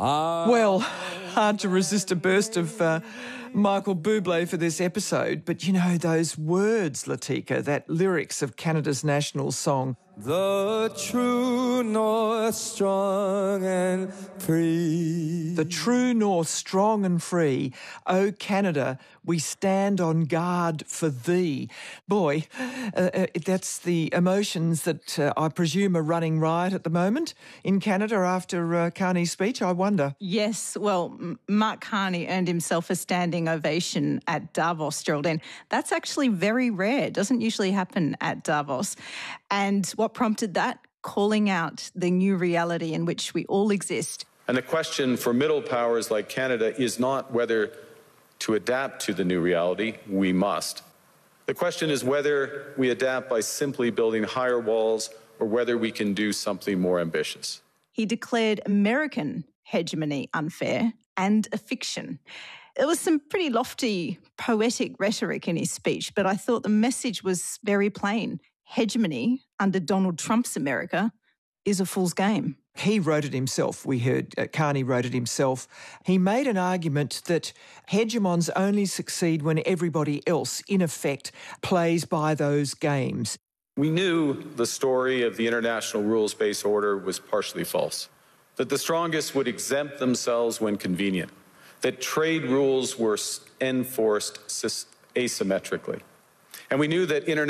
Well, hard to resist a burst of Michael Bublé for this episode, but you know those words, Latika, that lyrics of Canada's national song. The true north strong and free. The true north strong and free. O Canada, we stand on guard for thee. Boy, that's the emotions that I presume are running riot at the moment in Canada after Carney's speech, I wonder. Yes, well, Mark Carney earned himself a standing ovation at Davos, Geraldine. That's actually very rare. It doesn't usually happen at Davos. And what prompted that? Calling out the new reality in which we all exist. And the question for middle powers like Canada is not whether to adapt to the new reality. We must. The question is whether we adapt by simply building higher walls or whether we can do something more ambitious. He declared American hegemony unfair and a fiction. There was some pretty lofty, poetic rhetoric in his speech, but I thought the message was very plain. Hegemony under Donald Trump's America is a fool's game. He wrote it himself. We heard Carney wrote it himself. He made an argument that hegemons only succeed when everybody else, in effect, plays by those games. We knew the story of the international rules-based order was partially false, that the strongest would exempt themselves when convenient, that trade rules were enforced asymmetrically. And we knew that